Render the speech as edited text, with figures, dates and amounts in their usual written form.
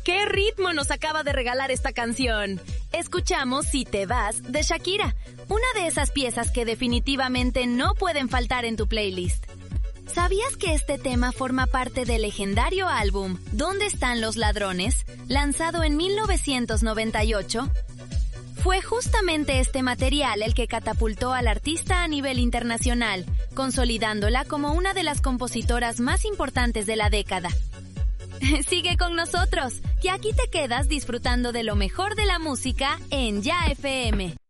¡Qué ritmo nos acaba de regalar esta canción! Escuchamos Si te vas de Shakira, una de esas piezas que definitivamente no pueden faltar en tu playlist. ¿Sabías que este tema forma parte del legendario álbum ¿Dónde están los ladrones?, lanzado en 1998? Fue justamente este material el que catapultó al artista a nivel internacional, consolidándola como una de las compositoras más importantes de la década. Sigue con nosotros, que aquí te quedas disfrutando de lo mejor de la música en Ya FM.